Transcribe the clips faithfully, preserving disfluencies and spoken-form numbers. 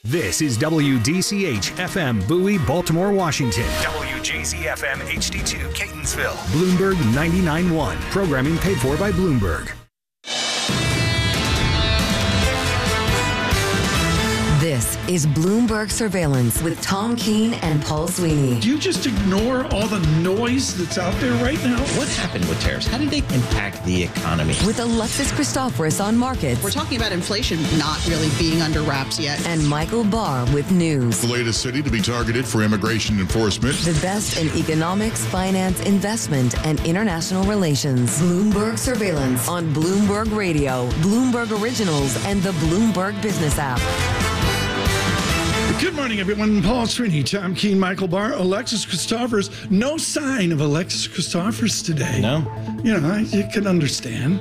This is W D C H F M Bowie, Baltimore, Washington. W J Z F M H D two, Catonsville. Bloomberg ninety-nine point one. Programming paid for by Bloomberg. This is Bloomberg Surveillance with Tom Keene and Paul Sweeney. Do you just ignore all the noise that's out there right now? What happened with tariffs? How did they impact the economy? With Alexis Christoforous on markets. We're talking about inflation not really being under wraps yet. And Michael Barr with news. The latest city to be targeted for immigration enforcement. The best in economics, finance, investment, and international relations. Bloomberg Surveillance on Bloomberg Radio, Bloomberg Originals, and the Bloomberg Business app. Good morning, everyone. Paul Sweeney, Tom Keene, Michael Barr, Alexis Christoforous. No sign of Alexis Christoforous today. No. You know, I, you can understand.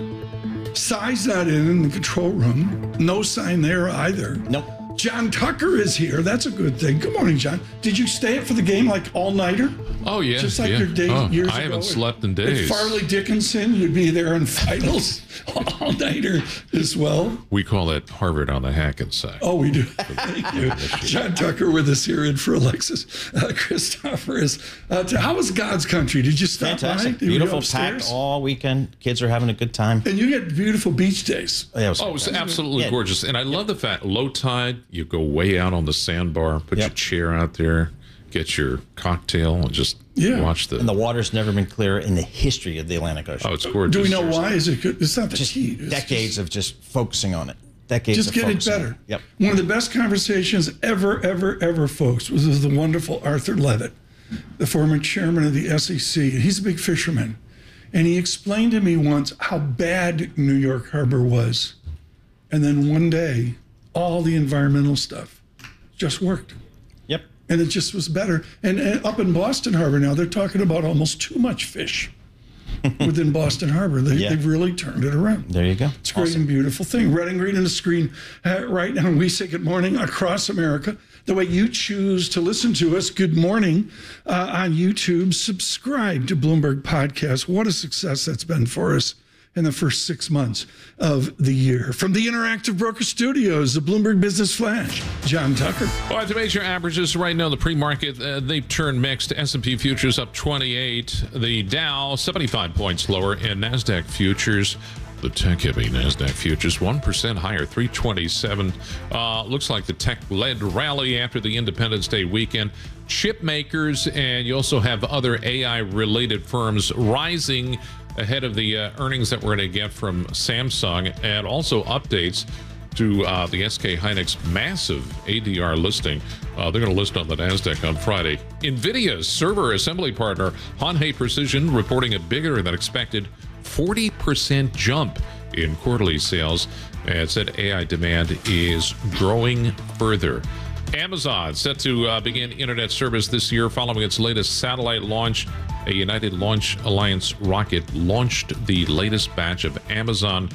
Sai's not in, in the control room. No sign there either. Nope. John Tucker is here. That's a good thing. Good morning, John. Did you stay up for the game like all-nighter? Oh, yeah. Just like yeah. your days, oh, years I ago. haven't slept in days. With Farley Dickinson, you'd be there in finals all-nighter as well. We call it Harvard on the Hackensack. Oh, we do. Thank you. John Tucker with us here in for Alexis uh, Christoforous. Uh, how was God's country? Did you stop Fantastic. by? Did Beautiful, packed all weekend. Kids are having a good time. And you get beautiful beach days. Oh, yeah, it was, oh, it was absolutely yeah. gorgeous. And I love the fact, low tide, you go way out on the sandbar, put Yep. your chair out there, get your cocktail, and just Yeah. watch the... And the water's never been clearer in the history of the Atlantic Ocean. Oh, it's gorgeous. Do we know why? Is it good? It's not the Just heat. It's decades just, of just focusing on it. Decades just of get it focusing on better. Yep. One of the best conversations ever, ever, ever, folks, was with the wonderful Arthur Levitt, the former chairman of the S E C. He's a big fisherman. And he explained to me once how bad New York Harbor was. And then one day, all the environmental stuff just worked. Yep. And it just was better. And, and up in Boston Harbor now, they're talking about almost too much fish within Boston Harbor. They, Yeah. They've really turned it around. There you go. It's a great Awesome. and beautiful thing. Red and green on the screen uh, right now. We say good morning across America. The way you choose to listen to us, good morning uh, on YouTube. Subscribe to Bloomberg Podcast. What a success that's been for us in the first six months of the year. From the Interactive Broker Studios, the Bloomberg Business Flash, John Tucker. All right, the major averages right now, the pre-market, uh, they've turned mixed. S and P futures up twenty-eight. The Dow, seventy-five points lower. And NASDAQ futures, the tech-heavy NASDAQ futures, one percent higher, three twenty-seven. Uh, looks like the tech-led rally after the Independence Day weekend. Chip makers, and you also have other A I-related firms rising ahead of the uh, earnings that we're going to get from Samsung, and also updates to uh, the S K Hynix massive A D R listing. Uh, they're going to list on the NASDAQ on Friday. NVIDIA's server assembly partner, Hon-Hai Precision, reporting a bigger than expected forty percent jump in quarterly sales, and said A I demand is growing further. Amazon set to uh, begin internet service this year following its latest satellite launch. A United Launch Alliance rocket launched the latest batch of Amazon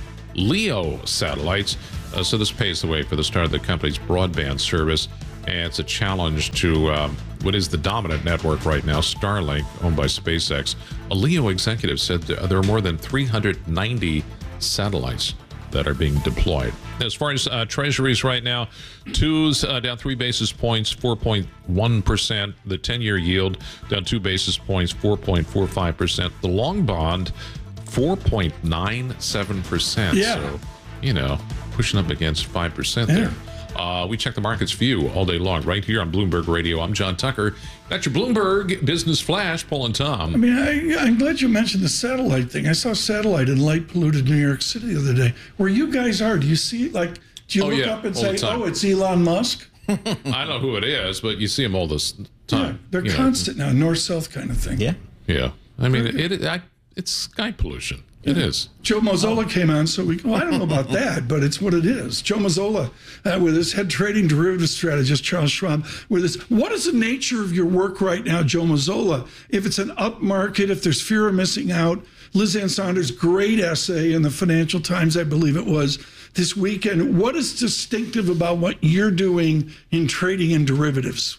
LEO satellites. Uh, so this paves the way for the start of the company's broadband service. And it's a challenge to um, what is the dominant network right now, Starlink, owned by SpaceX. A LEO executive said there are more than three hundred ninety satellites that are being deployed. As far as uh, treasuries right now, twos uh, down three basis points, four point one percent. The ten-year yield down two basis points, four point four five percent. The long bond, four point nine seven percent. Yeah. So, you know, pushing up against five percent Yeah. there. Uh, we check the markets for you all day long right here on Bloomberg Radio. I'm John Tucker. That's your Bloomberg Business Flash, Paul and Tom. I mean, I, I'm glad you mentioned the satellite thing. I saw satellite in light polluted New York City the other day. Where you guys are, do you see, like, do you Oh, look yeah, up and all the say, time. oh, it's Elon Musk? I don't know who it is, but you see them all this time. Yeah, they're you know. constant now, north-south kind of thing. Yeah. Yeah. I mean, it, it I, it's sky pollution. It is. Joe Mazzola came on, so we, well, I don't know about that, but it's what it is. Joe Mazzola, uh, with his head trading derivative strategist, Charles Schwab, with his, what is the nature of your work right now, Joe Mazzola? If it's an up market, if there's fear of missing out, Liz Ann Saunders' great essay in the Financial Times, I believe it was, this weekend. What is distinctive about what you're doing in trading in derivatives?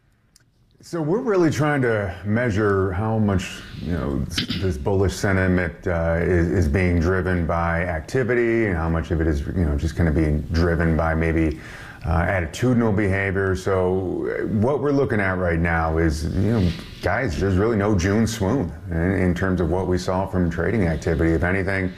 So we're really trying to measure how much, you know, this bullish sentiment uh, is, is being driven by activity, and how much of it is, you know, just kind of being driven by maybe uh, attitudinal behavior. So what we're looking at right now is, you know, guys, there's really no June swoon in, in terms of what we saw from trading activity. If anything,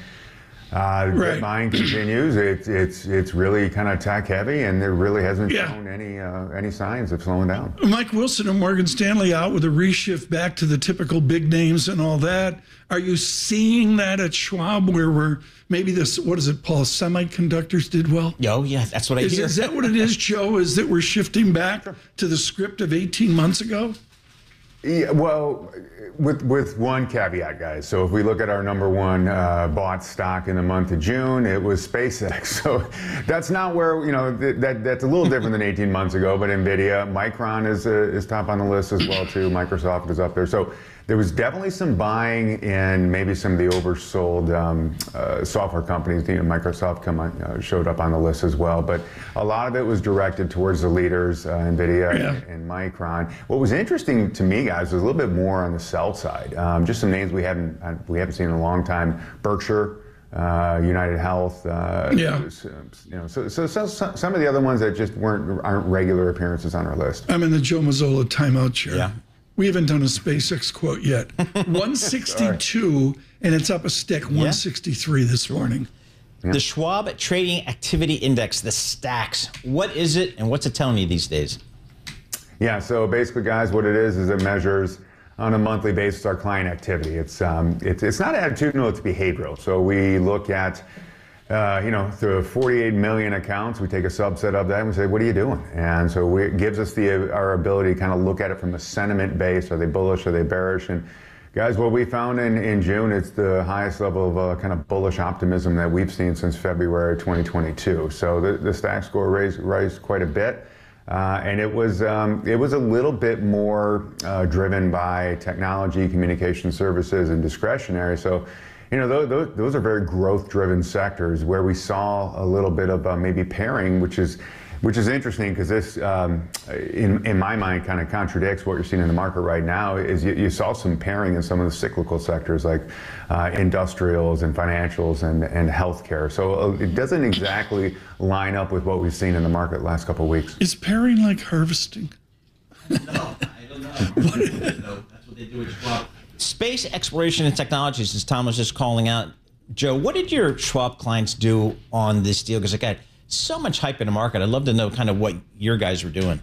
uh, right. buying continues. It, it's it's really kind of tech heavy, and there really hasn't yeah. shown any uh, any signs of slowing down. Mike Wilson of Morgan Stanley out with a reshift back to the typical big names and all that. Are you seeing that at Schwab, where we're maybe this, what is it, Paul, semiconductors did well? Oh, yeah, that's what I is, hear. Is that what it is, Joe? Is that we're shifting back to the script of eighteen months ago? Yeah, well, with with one caveat, guys. So if we look at our number one uh, bought stock in the month of June, it was SpaceX. So that's not where, you know, th- that that's a little different than eighteen months ago. But NVIDIA, Micron is uh, is top on the list as well too. Microsoft is up there. So there was definitely some buying in maybe some of the oversold um, uh, software companies. You know, Microsoft come on, uh, showed up on the list as well. But a lot of it was directed towards the leaders, uh, NVIDIA yeah. and, and Micron. What was interesting to me, guys, was a little bit more on the sell side. Um, just some names we haven't uh, we haven't seen in a long time. Berkshire, uh, United Health. Uh, yeah. You know, so, so, so, so some of the other ones that just weren't aren't regular appearances on our list. I'm in the Joe Mazzola timeout chair. Yeah. We haven't done a SpaceX quote yet. one sixty-two, and it's up a stick, one sixty-three this morning. Yeah. The Schwab Trading Activity Index, the STAX. What is it, and what's it telling you these days? Yeah, so basically, guys, what it is is it measures on a monthly basis our client activity. It's um, it's, it's not attitudinal, it's behavioral. So we look at Uh, you know, the forty-eight million accounts, we take a subset of that and we say, what are you doing? And so we, it gives us the our ability to kind of look at it from a sentiment base. Are they bullish? Are they bearish? And guys, what we found in, in June, it's the highest level of uh, kind of bullish optimism that we've seen since February twenty twenty-two. So the, the STAX score raised, raised quite a bit. Uh, and it was um, it was a little bit more uh, driven by technology, communication services, and discretionary. So, you know, those, those are very growth-driven sectors where we saw a little bit of uh, maybe pairing, which is which is interesting because this, um, in in my mind, kind of contradicts what you're seeing in the market right now. Is you, you saw some pairing in some of the cyclical sectors like uh, industrials and financials and and healthcare. So uh, it doesn't exactly line up with what we've seen in the market the last couple of weeks. Is pairing like harvesting? No, I don't know. That's what they do at Schwab. Space exploration and technologies, as Tom was just calling out. Joe, what did your Schwab clients do on this deal? Because I got so much hype in the market. I'd love to know kind of what your guys were doing.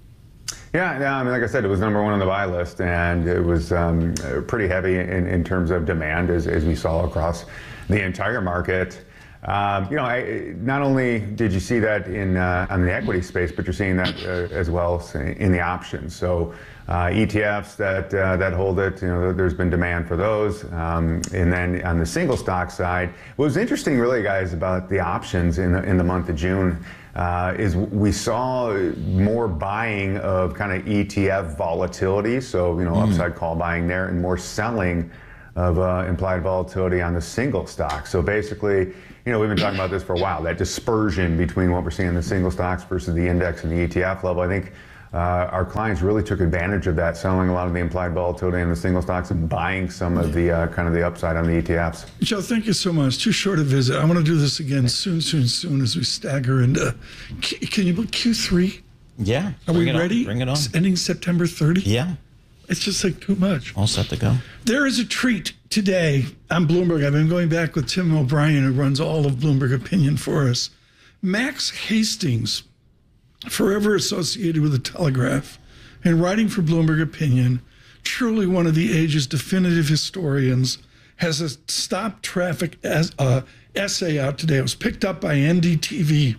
Yeah, yeah. I mean, like I said, it was number one on the buy list, and it was um, pretty heavy in, in terms of demand, as, as we saw across the entire market. Um, you know, I, not only did you see that in uh, on the equity space, but you're seeing that uh, as well in the options. So uh, E T Fs that uh, that hold it, you know, there's been demand for those. Um, and then on the single stock side, what was interesting, really, guys, about the options in the, in the month of June uh, is we saw more buying of kind of E T F volatility. So you know, mm. upside call buying there, and more selling of uh, implied volatility on the single stock. So basically, you know, we've been talking about this for a while, that dispersion between what we're seeing in the single stocks versus the index and the E T F level. I think uh, our clients really took advantage of that, selling a lot of the implied volatility in the single stocks and buying some of the uh, kind of the upside on the E T Fs. Joe, thank you so much. Too short a visit. I want to do this again soon, soon, soon as we stagger into, can you book Q three? Yeah. Are we ready? On. Bring it on. It's ending September thirtieth? Yeah. It's just like too much. All set to go. There is a treat today on Bloomberg. I've been going back with Tim O'Brien, who runs all of Bloomberg Opinion for us. Max Hastings, forever associated with the Telegraph and writing for Bloomberg Opinion, truly one of the age's definitive historians, has a stop traffic as, uh, essay out today. It was picked up by N D T V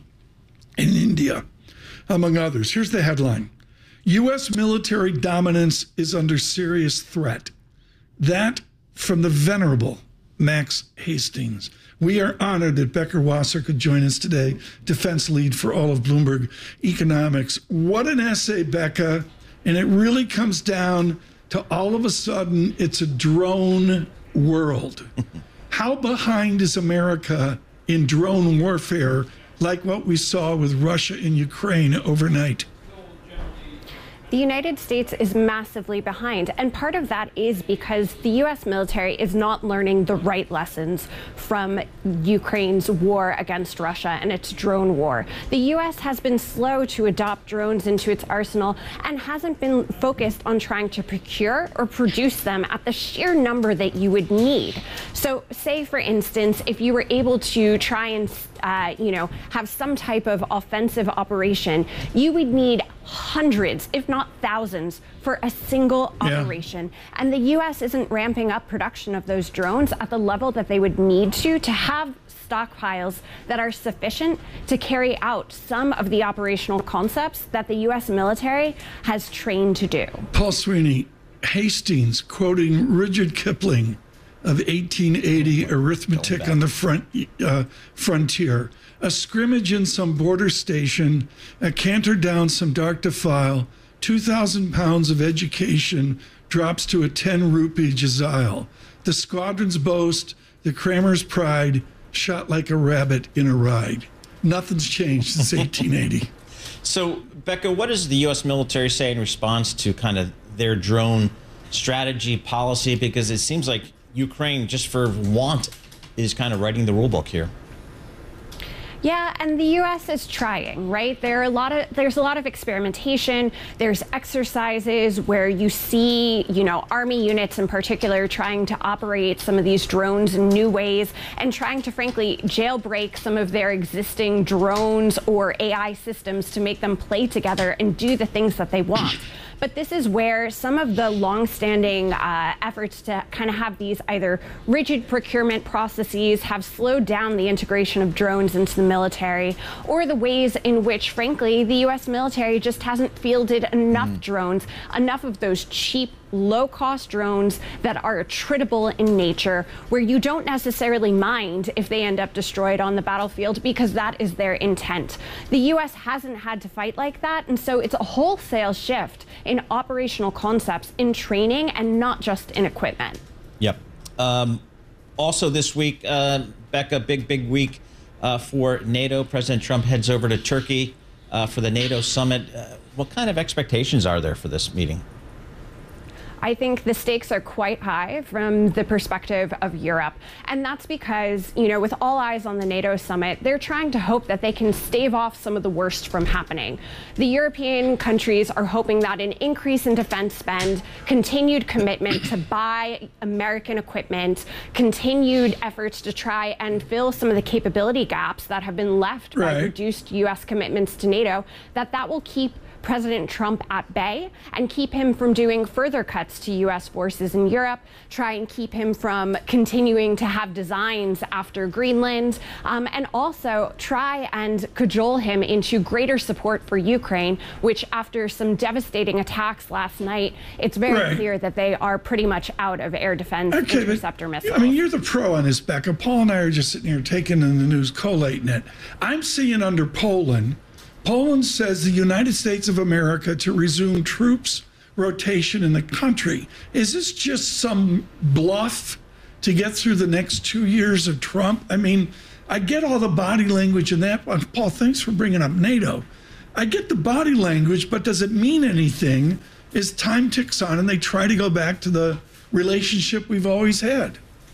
in India, among others. Here's the headline. U S military dominance is under serious threat. That from the venerable Max Hastings. We are honored that Becker Wasser could join us today, defense lead for all of Bloomberg Economics. What an essay, Becca. And it really comes down to all of a sudden, it's a drone world. How behind is America in drone warfare, like what we saw with Russia and Ukraine overnight? The United States is massively behind, and part of that is because the U S military is not learning the right lessons from Ukraine's war against Russia and its drone war. The U S has been slow to adopt drones into its arsenal and hasn't been focused on trying to procure or produce them at the sheer number that you would need. So say, for instance, if you were able to try and Uh, you know, have some type of offensive operation, you would need hundreds, if not thousands, for a single Yeah. operation. And the U S isn't ramping up production of those drones at the level that they would need to to have stockpiles that are sufficient to carry out some of the operational concepts that the U S military has trained to do. Paul Sweeney, Hastings, quoting Rudyard Kipling of eighteen eighty, Arithmetic on the front uh, frontier. A scrimmage in some border station, a canter down some dark defile, two thousand pounds of education drops to a ten rupee jazile. The squadron's boast, the Kramer's pride, shot like a rabbit in a ride. Nothing's changed since eighteen eighty. So, Becca, what does the U S military say in response to kind of their drone strategy policy? Because it seems like Ukraine, just for want, is kind of writing the rule book here. Yeah, and the U S is trying, right? There are a lot of there's a lot of experimentation. There's exercises where you see, you know, Army units in particular trying to operate some of these drones in new ways and trying to, frankly, jailbreak some of their existing drones or A I systems to make them play together and do the things that they want. But this is where some of the longstanding uh, efforts to kind of have these either rigid procurement processes have slowed down the integration of drones into the military, or the ways in which, frankly, the U S military just hasn't fielded enough mm. drones, enough of those cheap, low-cost drones that are attritable in nature, where you don't necessarily mind if they end up destroyed on the battlefield because that is their intent. The U S hasn't had to fight like that, and so it's a wholesale shift in operational concepts, in training, and not just in equipment. Yep. Um, also this week, uh, Becca, big, big week uh, for NATO. President Trump heads over to Turkey uh, for the NATO summit. Uh, what kind of expectations are there for this meeting? I think the stakes are quite high from the perspective of Europe. And that's because, you know, with all eyes on the NATO summit, they're trying to hope that they can stave off some of the worst from happening. The European countries are hoping that an increase in defense spend, continued commitment to buy American equipment, continued efforts to try and fill some of the capability gaps that have been left right. by reduced U S commitments to NATO, that that will keep President Trump at bay and keep him from doing further cuts to U S forces in Europe, try and keep him from continuing to have designs after Greenland, um, and also try and cajole him into greater support for Ukraine, which after some devastating attacks last night, it's very right. clear that they are pretty much out of air defense okay, interceptor but, missiles. I mean, you're the pro on this, Becca. Paul and I are just sitting here taking in the news, collating it. I'm seeing under Poland, Poland says the United States of America to resume troops rotation in the country. Is this just some bluff to get through the next two years of Trump? I mean, I get all the body language in that. Paul, thanks for bringing up NATO. I get the body language, but does it mean anything as time ticks on and they try to go back to the relationship we've always had?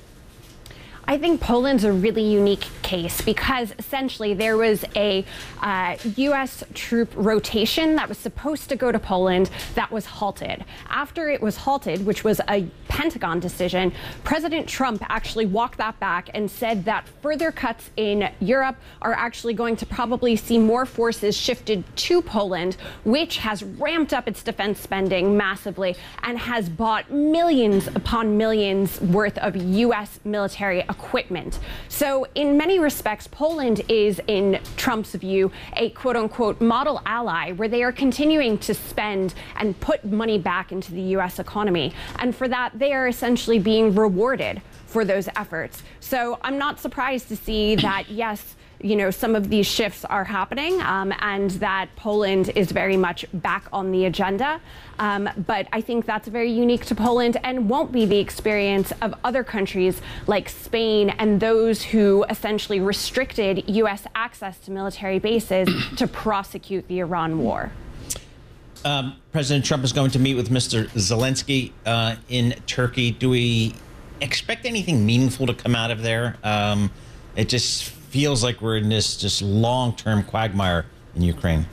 I think Poland's a really unique case because essentially there was a uh, U S troop rotation that was supposed to go to Poland that was halted. After it was halted, which was a Pentagon decision, President Trump actually walked that back and said that further cuts in Europe are actually going to probably see more forces shifted to Poland, which has ramped up its defense spending massively and has bought millions upon millions worth of U S military equipment. So in many respects, Poland is, in Trump's view, a quote unquote model ally where they are continuing to spend and put money back into the U S economy. And for that, they are essentially being rewarded for those efforts. So I'm not surprised to see that, yes, you know, some of these shifts are happening um, and that Poland is very much back on the agenda. Um, but I think that's very unique to Poland and won't be the experience of other countries like Spain and those who essentially restricted U S access to military bases to prosecute the Iran war. Um, President Trump is going to meet with Mister Zelensky uh, in Turkey. Do we expect anything meaningful to come out of there? Um, it just feels like we're in this just long-term quagmire in Ukraine.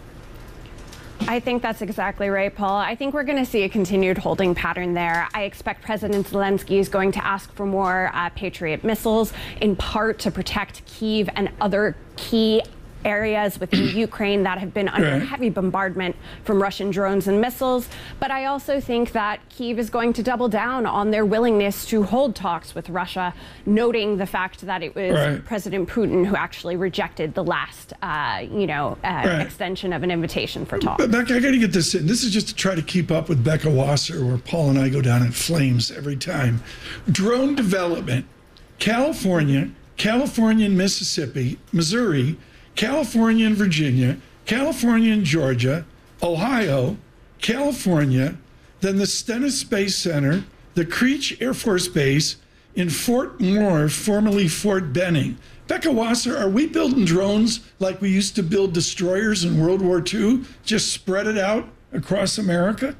I think that's exactly right, Paul. I think we're going to see a continued holding pattern there. I expect President Zelensky is going to ask for more uh, Patriot missiles, in part to protect Kyiv and other key areas within Ukraine that have been under right. heavy bombardment from Russian drones and missiles. But I also think that Kyiv is going to double down on their willingness to hold talks with Russia, noting the fact that it was right. President Putin who actually rejected the last, uh, you know, uh, right. extension of an invitation for talks. But Becca, I got to get this in. This is just to try to keep up with Becca Wasser, where Paul and I go down in flames every time. Drone development, California, California and Mississippi, Missouri, California and Virginia, California and Georgia, Ohio, California, then the Stennis Space Center, the Creech Air Force Base in Fort Moore, formerly Fort Benning. Becca Wasser, are we building drones like we used to build destroyers in World War Two? Just spread it out across America?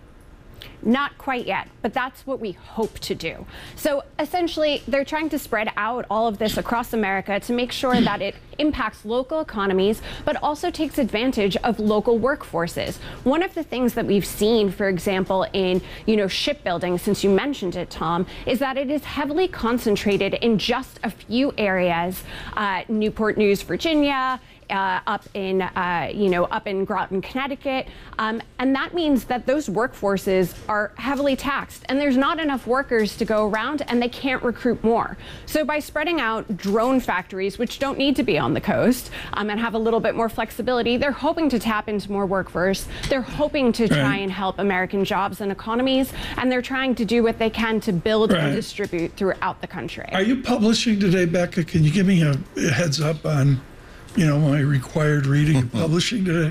Not quite yet, but that's what we hope to do. So essentially, they're trying to spread out all of this across America to make sure that it impacts local economies, but also takes advantage of local workforces. One of the things that we've seen, for example, in, you know, shipbuilding, since you mentioned it, Tom, is that it is heavily concentrated in just a few areas, uh, Newport News, Virginia, Uh, up in, uh, you know, up in Groton, Connecticut. Um, and that means that those workforces are heavily taxed and there's not enough workers to go around and they can't recruit more. So by spreading out drone factories, which don't need to be on the coast um, and have a little bit more flexibility, they're hoping to tap into more workforce. They're hoping to try right. and help American jobs and economies. And they're trying to do what they can to build right. and distribute throughout the country. Are you publishing today, Becca? Can you give me a, a heads up on, you know, my required reading and publishing today?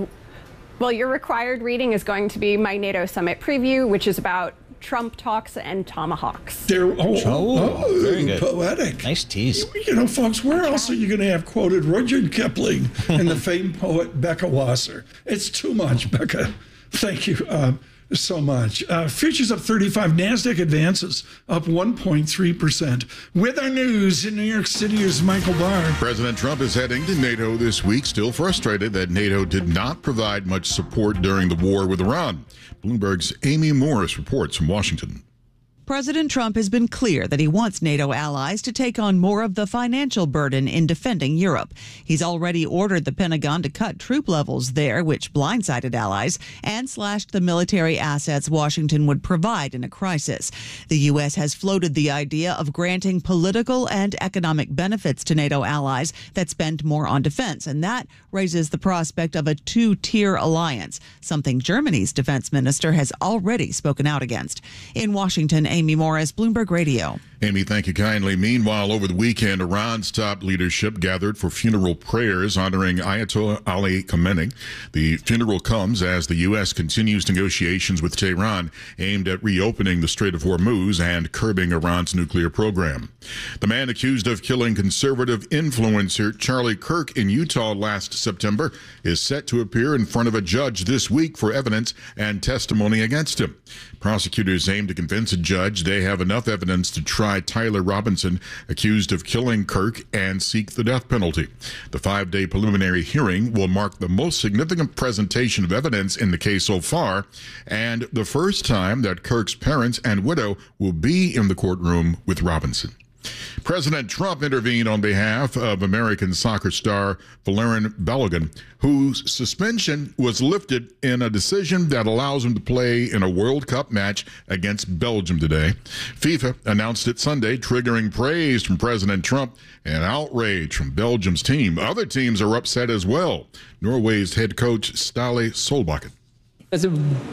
Well, your required reading is going to be my NATO summit preview, which is about Trump talks and tomahawks. There, oh, oh, oh, very good. Poetic. Nice tease. You know, folks, where else are you going to have quoted Rudyard Kipling and the famed poet Becca Wasser? It's too much, Becca. Thank you uh, so much. Uh, futures up thirty-five. NASDAQ advances up one point three percent. With our news in New York City, here's Michael Barr. President Trump is heading to NATO this week, still frustrated that NATO did not provide much support during the war with Iran. Bloomberg's Amy Morris reports from Washington. President Trump has been clear that he wants NATO allies to take on more of the financial burden in defending Europe. He's already ordered the Pentagon to cut troop levels there, which blindsided allies, and slashed the military assets Washington would provide in a crisis. The U S has floated the idea of granting political and economic benefits to NATO allies that spend more on defense, and that raises the prospect of a two-tier alliance, something Germany's defense minister has already spoken out against. In Washington, Amy Morris, Bloomberg Radio. Amy, thank you kindly. Meanwhile, over the weekend, Iran's top leadership gathered for funeral prayers honoring Ayatollah Ali Khamenei. The funeral comes as the U S continues negotiations with Tehran aimed at reopening the Strait of Hormuz and curbing Iran's nuclear program. The man accused of killing conservative influencer Charlie Kirk in Utah last September is set to appear in front of a judge this week for evidence and testimony against him. Prosecutors aim to convince a judge they have enough evidence to try Tyler Robinson, accused of killing Kirk, and seek the death penalty. The five-day preliminary hearing will mark the most significant presentation of evidence in the case so far, and the first time that Kirk's parents and widow will be in the courtroom with Robinson. President Trump intervened on behalf of American soccer star Valerian Balogun, whose suspension was lifted in a decision that allows him to play in a World Cup match against Belgium today. FIFA announced it Sunday, triggering praise from President Trump and outrage from Belgium's team. Other teams are upset as well. Norway's head coach Ståle Solbakken. It's a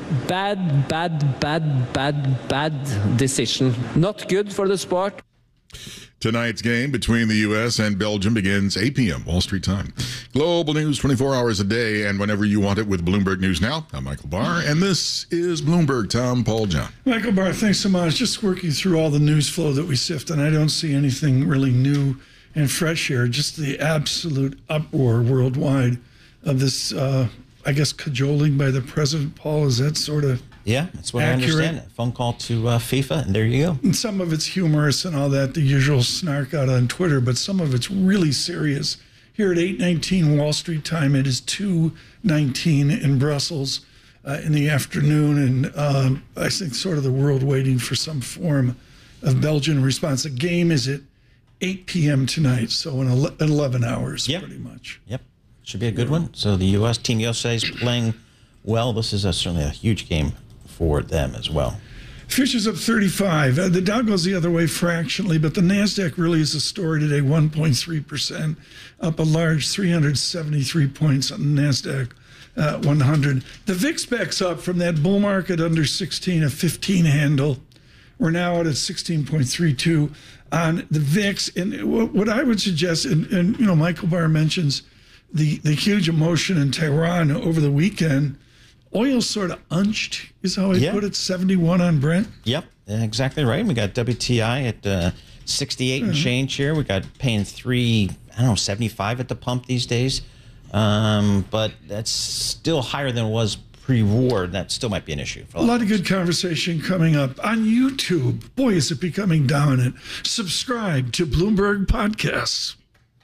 bad, bad, bad, bad, bad decision. Not good for the sport. Tonight's game between the U S and Belgium begins eight p.m. Wall Street time. Global news twenty-four hours a day and whenever you want it with Bloomberg News Now. I'm Michael Barr, and this is Bloomberg. Tom, Paul, John. Michael Barr, thanks so much. Just working through all the news flow that we sift, and I don't see anything really new and fresh here. Just the absolute uproar worldwide of this uh, I guess, cajoling by the president, Paul. Is that sort of Yeah, that's what accurate? I understand. A phone call to uh, FIFA, and there you go. And some of it's humorous and all that, the usual snark out on Twitter, but some of it's really serious. Here at eight nineteen Wall Street time, it is two nineteen in Brussels uh, in the afternoon, and uh, I think sort of the world waiting for some form of Belgian response. The game is at eight p.m. tonight, so in eleven hours, yep. pretty much. Yep, should be a good one. So the U S Team U S A is playing well. This is a, certainly a huge game for them as well. Futures up thirty-five. Uh, the Dow goes the other way fractionally, but the NASDAQ really is a story today, one point three percent, up a large three hundred seventy-three points on the NASDAQ uh, one hundred. The V I X backs up from that bull market under sixteen, a fifteen handle. We're now out at sixteen point three two on the V I X. And what I would suggest, and, and you know, Michael Barr mentions the, the huge emotion in Tehran over the weekend. Oil sort of unched, is how I yeah. put it, seventy-one on Brent. Yep, exactly right. We got W T I at uh, sixty-eight mm-hmm. and change here. We got paying three, I don't know, seventy-five at the pump these days. Um, but that's still higher than it was pre-war. That still might be an issue. For a, a lot of good conversation coming up on YouTube. Boy, is it becoming dominant. Subscribe to Bloomberg Podcasts.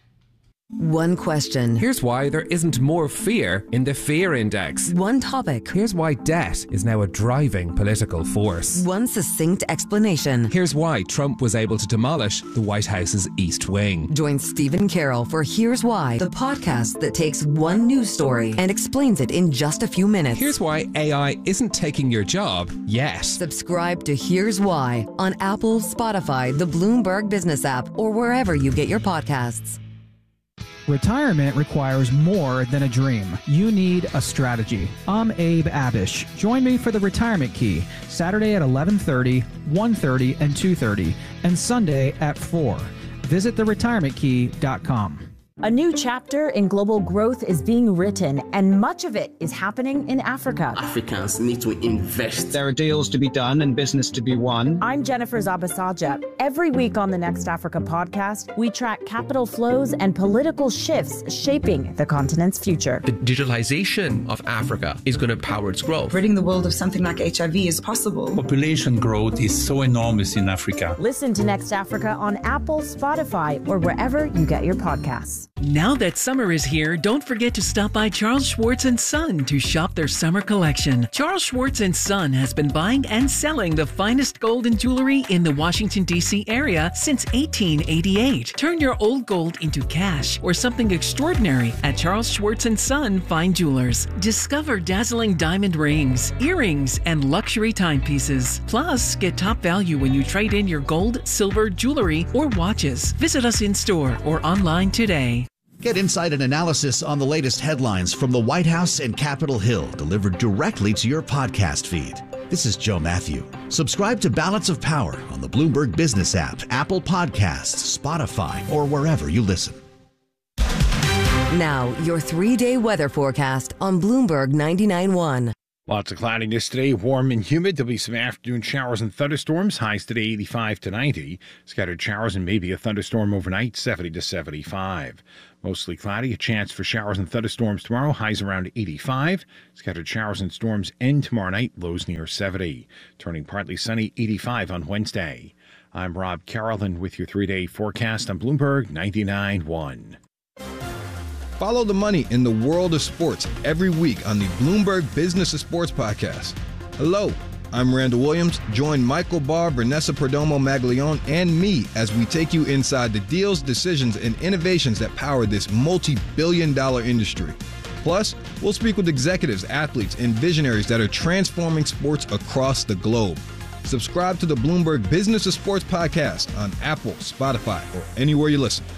One question. Here's why there isn't more fear in the fear index. One topic. Here's why debt is now a driving political force. One succinct explanation. Here's why Trump was able to demolish the White House's East Wing. Join Stephen Carroll for Here's Why, the podcast that takes one news story and explains it in just a few minutes. Here's why A I isn't taking your job yet. Subscribe to Here's Why on Apple, Spotify, the Bloomberg Business app, or wherever you get your podcasts. Retirement requires more than a dream. You need a strategy. I'm Abe Abish. Join me for the Retirement Key, Saturday at eleven thirty, one thirty, and two thirty, and Sunday at four. Visit the retirement key dot com. A new chapter in global growth is being written, and much of it is happening in Africa. Africans need to invest. There are deals to be done and business to be won. I'm Jennifer Zabasaja. Every week on the Next Africa podcast, we track capital flows and political shifts shaping the continent's future. The digitalization of Africa is going to power its growth. Ridding the world of something like H I V is possible. Population growth is so enormous in Africa. Listen to Next Africa on Apple, Spotify, or wherever you get your podcasts. Now that summer is here, don't forget to stop by Charles Schwartz and Son to shop their summer collection. Charles Schwartz and Son has been buying and selling the finest gold and jewelry in the Washington, D C area since eighteen eighty-eight. Turn your old gold into cash or something extraordinary at Charles Schwartz and Son Fine Jewelers. Discover dazzling diamond rings, earrings, and luxury timepieces. Plus, get top value when you trade in your gold, silver, jewelry, or watches. Visit us in store or online today. Get insight and analysis on the latest headlines from the White House and Capitol Hill, delivered directly to your podcast feed. This is Joe Matthew. Subscribe to Balance of Power on the Bloomberg Business app, Apple Podcasts, Spotify, or wherever you listen. Now, your three-day weather forecast on Bloomberg ninety-nine point one. Lots of cloudiness today, warm and humid. There'll be some afternoon showers and thunderstorms. Highs today eighty-five to ninety. Scattered showers and maybe a thunderstorm overnight, seventy to seventy-five. Mostly cloudy, a chance for showers and thunderstorms tomorrow. Highs around eighty-five. Scattered showers and storms end tomorrow night. Lows near seventy. Turning partly sunny, eighty-five on Wednesday. I'm Rob Carolyn with your three-day forecast on Bloomberg ninety-nine point one. Follow the money in the world of sports every week on the Bloomberg Business of Sports podcast. Hello, I'm Randall Williams. Join Michael Barr, Vanessa Perdomo Maglione, and me as we take you inside the deals, decisions, and innovations that power this multi-billion dollar industry. Plus, we'll speak with executives, athletes, and visionaries that are transforming sports across the globe. Subscribe to the Bloomberg Business of Sports podcast on Apple, Spotify, or anywhere you listen.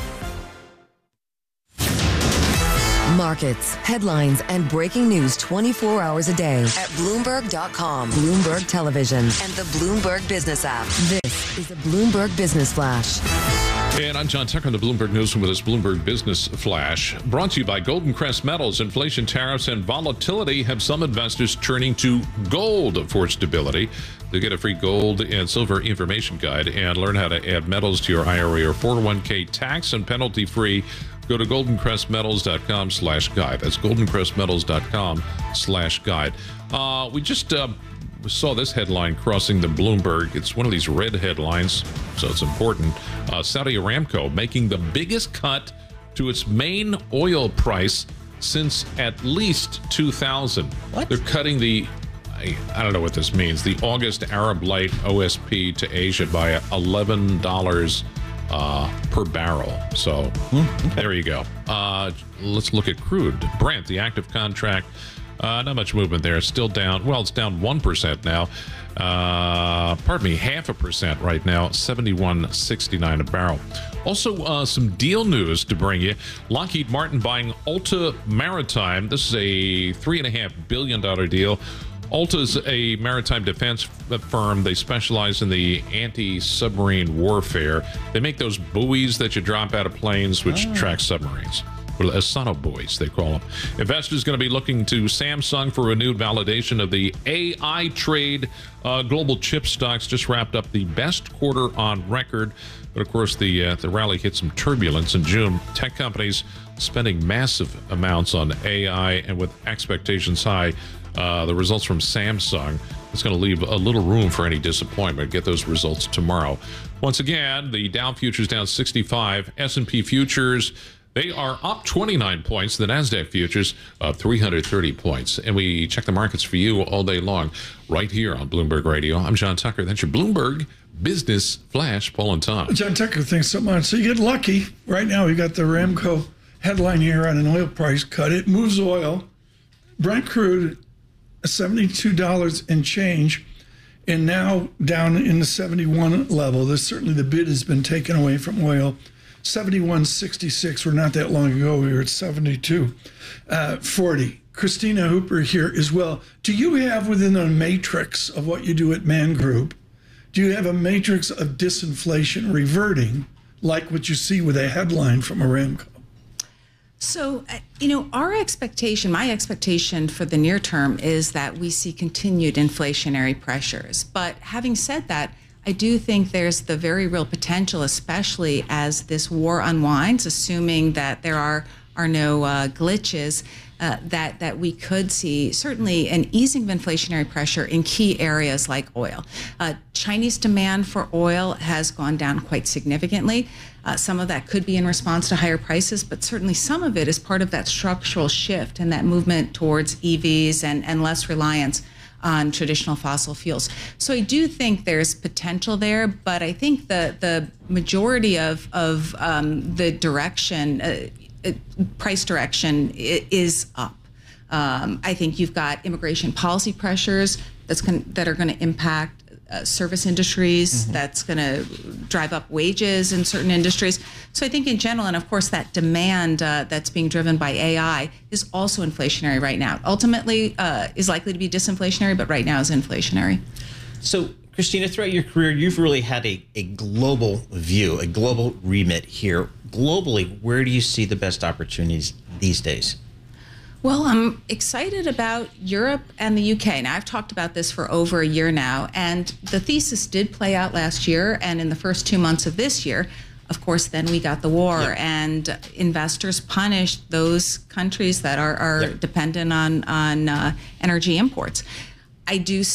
Markets, headlines, and breaking news twenty-four hours a day at Bloomberg dot com, Bloomberg Television, and the Bloomberg Business app. This is a Bloomberg Business Flash. And I'm John Tucker in the Bloomberg Newsroom with this Bloomberg Business Flash. Brought to you by Golden Crest Metals. Inflation, tariffs, and volatility have some investors turning to gold for stability. To get a free gold and silver information guide and learn how to add metals to your I R A or four oh one k tax and penalty-free, go to goldencrestmetals.com slash guide. That's goldencrestmetals.com slash guide. Uh, we just uh, saw this headline crossing the Bloomberg. It's one of these red headlines, so it's important. Uh, Saudi Aramco making the biggest cut to its main oil price since at least two thousand. What? They're cutting the, I, I don't know what this means, the August Arab Light O S P to Asia by eleven dollars uh, per barrel. So okay. There you go. Uh, let's look at crude. Brent, the active contract, uh, not much movement there. It's still down. Well, it's down one percent now. Uh, pardon me, half a percent right now, seventy-one sixty-nine a barrel. Also, uh, some deal news to bring you. Lockheed Martin buying Alta Maritime. This is a three and a half billion dollar deal. Alta's a maritime defense firm. They specialize in the anti-submarine warfare. They make those buoys that you drop out of planes, which oh. track submarines. As sono buoys, they call them. Investors going to be looking to Samsung for renewed validation of the A I trade. Uh, global chip stocks just wrapped up the best quarter on record. But of course, the uh, the rally hit some turbulence in June. Tech companies spending massive amounts on A I, and with expectations high, uh, the results from Samsung, it's going to leave a little room for any disappointment. Get those results tomorrow. Once again, the Dow futures down sixty-five. S and P futures, they are up twenty-nine points. The NASDAQ futures up three hundred thirty points. And we check the markets for you all day long right here on Bloomberg Radio. I'm John Tucker. That's your Bloomberg Business Flash, Paul and Tom. John Tucker, thanks so much. So you get lucky. Right now we got the Aramco headline here on an oil price cut. It moves oil. Brent crude, seventy-two dollars and change, and now down in the seventy-one level. There's certainly the bid has been taken away from oil. seventy-one sixty-six. We're not that long ago. We were at seventy-two forty. Christina Hooper here as well. Do you have within a matrix of what you do at Man Group, do you have a matrix of disinflation reverting like what you see with a headline from Aramco? So, uh, you know, our expectation, my expectation for the near term is that we see continued inflationary pressures. But having said that, I do think there's the very real potential, especially as this war unwinds, assuming that there are are no uh, glitches, uh, that that we could see certainly an easing of inflationary pressure in key areas like oil. Uh, Chinese demand for oil has gone down quite significantly. Uh, some of that could be in response to higher prices, but certainly some of it is part of that structural shift and that movement towards E Vs and, and less reliance on traditional fossil fuels. So I do think there's potential there, but I think the the majority of of um, the direction, uh, price direction, is up. Um, I think you've got immigration policy pressures that's going that are going to impact uh, service industries. Mm-hmm. That's going to drive up wages in certain industries. So I think in general, and of course that demand uh, that's being driven by A I is also inflationary right now. Ultimately uh, is likely to be disinflationary, but right now is inflationary. So Christina, throughout your career, you've really had a, a global view, a global remit here. Globally, where do you see the best opportunities these days? Well, I'm excited about Europe and the U K. Now, I've talked about this for over a year now, and the thesis did play out last year, and in the first two months of this year, of course, then we got the war, yep. and investors punished those countries that are, are yep. dependent on, on uh, energy imports. I do